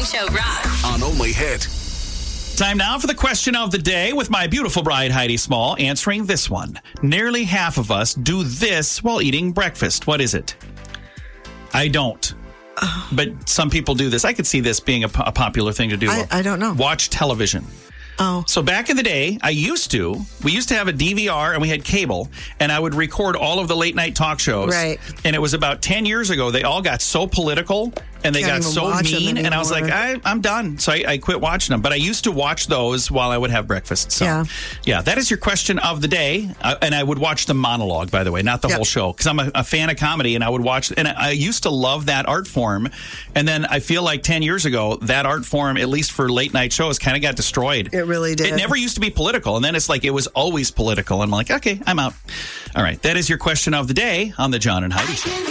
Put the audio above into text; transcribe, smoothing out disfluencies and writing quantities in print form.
Morning Show rocks. On Only Hit. Time now for the question of the day with my beautiful bride, Heidi Small, answering this one. Nearly half of us do this while eating breakfast. What is it? I don't. But some people do this. I could see this being a popular thing to do. I don't know. Watch television. Oh. So back in the day, we used to have a DVR and we had cable, and I would record all of the late night talk shows. Right. And it was about 10 years ago. They all got so political and they got so mean. And I was like, I'm done. So I quit watching them. But I used to watch those while I would have breakfast. So, yeah, that is your question of the day. And I would watch the monologue, by the way, not the whole show. Because I'm a fan of comedy, and I would watch. And I used to love that art form. And then I feel like 10 years ago, that art form, at least for late night shows, kind of got destroyed. It really did. It never used to be political. And then it's like it was always political. I'm like, okay, I'm out. All right. That is your question of the day on the John and Heidi Show.